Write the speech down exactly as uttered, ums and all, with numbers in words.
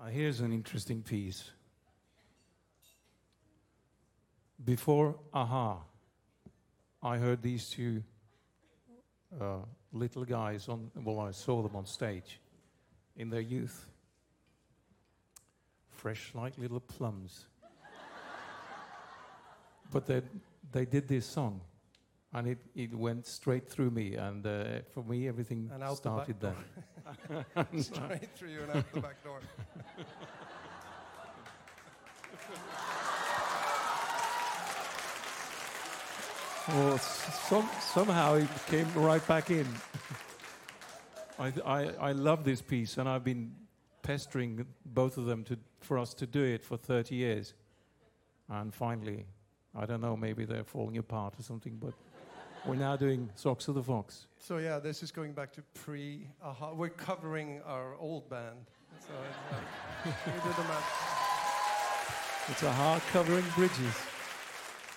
Here's an interesting piece. Before Aha, I heard these two uh, little guys on, well, I saw them on stage in their youth. Fresh like little plums. But they they did this song, and it, it went straight through me, and uh, for me everything and out started the then. back straight through you and out the back door. Well, s- some, somehow it came right back in. I, I, I love this piece, and I've been pestering both of them to, for us to do it for thirty years. And finally, I don't know, maybe they're falling apart or something, but we're now doing Socks of the Fox. So yeah, this is going back to pre-Aha. We're covering our old band. So it's like, we did the match. It's Aha covering Bridges.